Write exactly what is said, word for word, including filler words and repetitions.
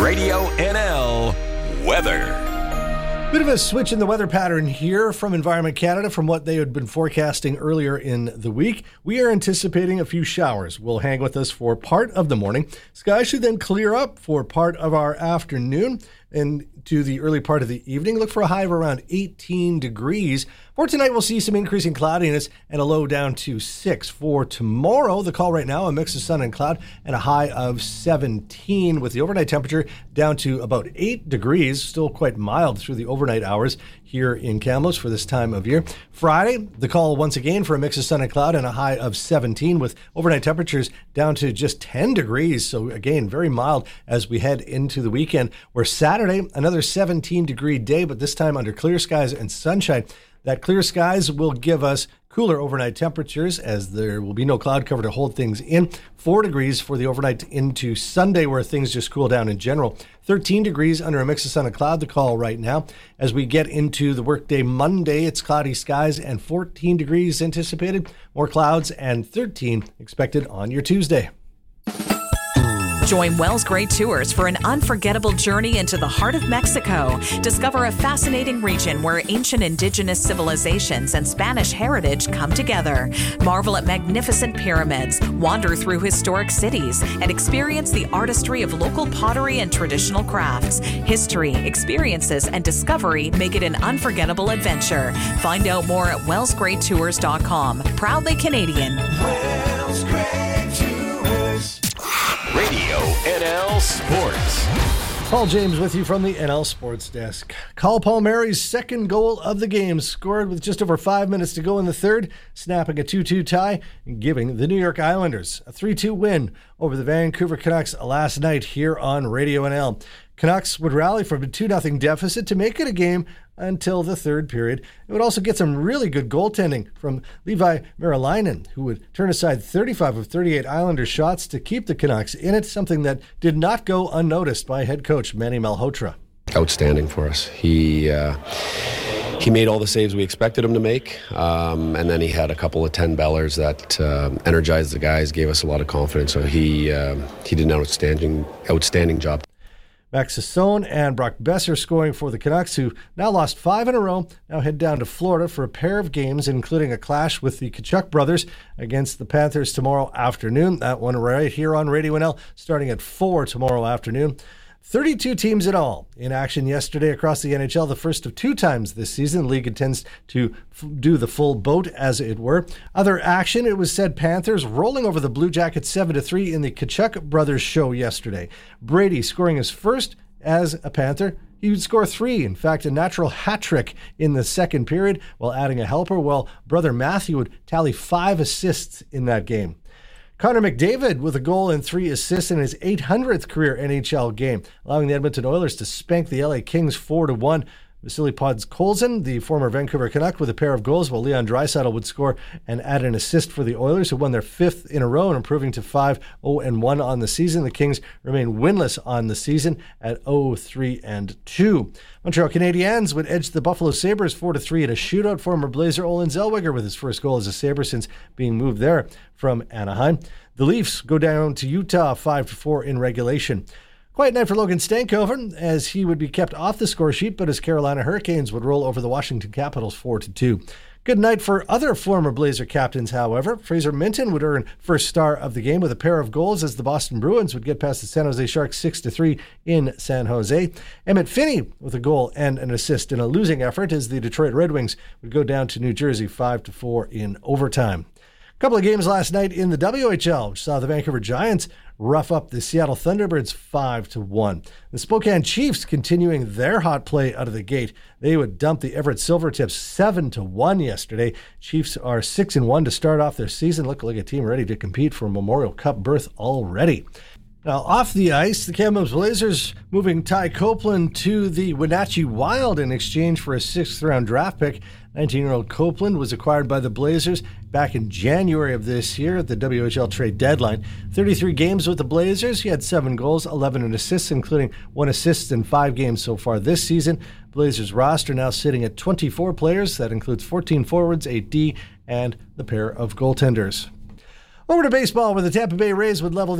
Radio N L weather. Bit of a switch in the weather pattern here from Environment Canada from what they had been forecasting earlier in the week. We are anticipating a few showers will hang with us for part of the morning. Skies should then clear up for part of our afternoon and to the early part of the evening. Look for a high of around eighteen degrees. For tonight, we'll see some increasing cloudiness and a low down to six. For tomorrow, the call right now, a mix of sun and cloud and a high of seventeen with the overnight temperature down to about eight degrees. Still quite mild through the overnight hours here in Kamloops for this time of year. Friday, the call once again for a mix of sun and cloud and a high of seventeen with overnight temperatures down to just ten degrees. So again, very mild as we head into the weekend. Where Saturday, another seventeen degree day, but this time under clear skies and sunshine. That clear skies will give us cooler overnight temperatures as there will be no cloud cover to hold things in. Four degrees for the overnight into Sunday where things just cool down in general. thirteen degrees under a mix of sun and cloud, the call right now. As we get into the workday Monday, it's cloudy skies and fourteen degrees anticipated. More clouds and thirteen expected on your Tuesday. Join Wells Gray Tours for an unforgettable journey into the heart of Mexico. Discover a fascinating region where ancient indigenous civilizations and Spanish heritage come together. Marvel at magnificent pyramids, wander through historic cities, and experience the artistry of local pottery and traditional crafts. History, experiences, and discovery make it an unforgettable adventure. Find out more at wells gray tours dot com. Proudly Canadian. Wells Gray Tours. Radio N L Sports. Paul James with you from the N L Sports Desk. Kyle Palmieri's second goal of the game, scored with just over five minutes to go in the third, snapping a two two tie and giving the New York Islanders a three two win over the Vancouver Canucks last night here on Radio N L. Canucks would rally from a two nothing deficit to make it a game until the third period. It would also get some really good goaltending from Levi Merilainen, who would turn aside thirty-five of thirty-eight Islanders shots to keep the Canucks in it, something that did not go unnoticed by head coach Manny Malhotra. Outstanding for us. He uh, he made all the saves we expected him to make, um, and then he had a couple of ten-bellers that uh, energized the guys, gave us a lot of confidence. So he uh, he did an outstanding outstanding job. Max Sassone and Brock Besser scoring for the Canucks, who now lost five in a row, now head down to Florida for a pair of games, including a clash with the Tkachuk brothers against the Panthers tomorrow afternoon. That one right here on Radio N L, starting at four tomorrow afternoon. thirty-two teams in all in action yesterday across the N H L, the first of two times this season. The league intends to f- do the full boat, as it were. Other action, it was said Panthers rolling over the Blue Jackets seven to three in the Tkachuk brothers show yesterday. Brady scoring his first as a Panther. He would score three, in fact, a natural hat trick in the second period while adding a helper, while brother Matthew would tally five assists in that game. Connor McDavid with a goal and three assists in his eight hundredth career N H L game, allowing the Edmonton Oilers to spank the L A Kings four to one. Vasily Podkolzin, the former Vancouver Canuck, with a pair of goals, while Leon Draisaitl would score and add an assist for the Oilers, who won their fifth in a row and improving to five oh and one on the season. The Kings remain winless on the season at oh three and two. Montreal Canadiens would edge the Buffalo Sabres four to three in a shootout. Former Blazer Olen Zellweger with his first goal as a Sabre since being moved there from Anaheim. The Leafs go down to Utah five to four in regulation. Quiet night for Logan Stankoven as he would be kept off the score sheet, but his Carolina Hurricanes would roll over the Washington Capitals four to two. Good night for other former Blazer captains, however. Fraser Minton would earn first star of the game with a pair of goals as the Boston Bruins would get past the San Jose Sharks six to three in San Jose. Emmett Finney with a goal and an assist in a losing effort as the Detroit Red Wings would go down to New Jersey five to four in overtime. A couple of games last night in the W H L, which saw the Vancouver Giants rough up the Seattle Thunderbirds five to one. The Spokane Chiefs continuing their hot play out of the gate. They would dump the Everett Silvertips seven to one yesterday. Chiefs are six and one to start off their season. Look like a team ready to compete for a Memorial Cup berth already. Now, off the ice, the Kamloops Blazers moving Ty Copeland to the Wenatchee Wild in exchange for a sixth-round draft pick. nineteen-year-old Copeland was acquired by the Blazers back in January of this year at the W H L trade deadline. thirty-three games with the Blazers. He had seven goals, eleven assists, including one assist in five games so far this season. Blazers roster now sitting at twenty-four players. That includes fourteen forwards, eight D, and the pair of goaltenders. Over to baseball, where the Tampa Bay Rays would level the